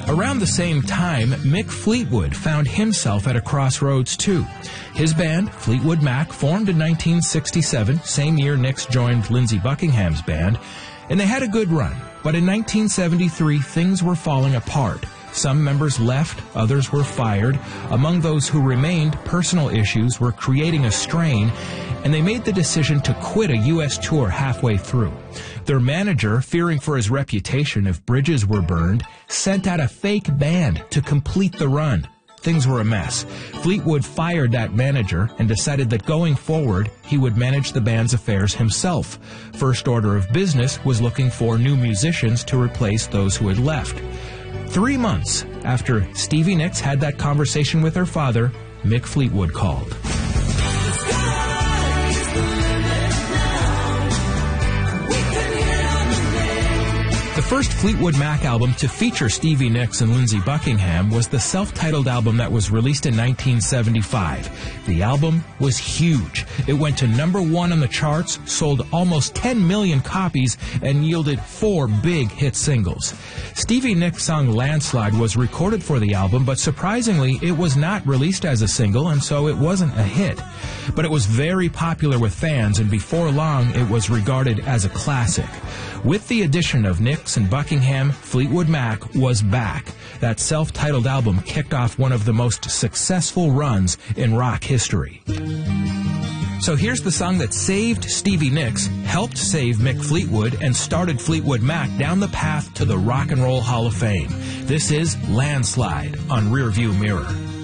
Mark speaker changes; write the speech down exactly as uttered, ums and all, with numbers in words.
Speaker 1: Around the same time, Mick Fleetwood found himself at a crossroads too. His band, Fleetwood Mac, formed in nineteen sixty-seven, same year Nicks joined Lindsey Buckingham's band, and they had a good run. But in nineteen seventy-three, things were falling apart. Some members left, others were fired. Among those who remained, personal issues were creating a strain, and they made the decision to quit a U S tour halfway through. Their manager, fearing for his reputation if bridges were burned, sent out a fake band to complete the run. Things were a mess. Fleetwood fired that manager and decided that going forward, he would manage the band's affairs himself. First order of business was looking for new musicians to replace those who had left. Three months after Stevie Nicks had that conversation with her father, Mick Fleetwood called. The first Fleetwood Mac album to feature Stevie Nicks and Lindsey Buckingham was the self-titled album that was released in nineteen seventy-five. The album was huge. It went to number one on the charts, sold almost ten million copies, and yielded four big hit singles. Stevie Nicks' song Landslide was recorded for the album, but surprisingly, it was not released as a single, and so it wasn't a hit. But it was very popular with fans, and before long, it was regarded as a classic. With the addition of Nicks and Buckingham, Fleetwood Mac was back. That self-titled album kicked off one of the most successful runs in rock history. So here's the song that saved Stevie Nicks, helped save Mick Fleetwood, and started Fleetwood Mac down the path to the Rock and Roll Hall of Fame. This is Landslide on Rearview Mirror.